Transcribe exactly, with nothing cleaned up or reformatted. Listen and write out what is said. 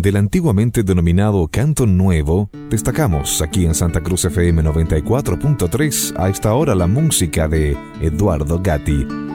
del antiguamente denominado Canto Nuevo, destacamos aquí en Santa Cruz F M noventa y cuatro punto tres a esta hora la música de Eduardo Gatti.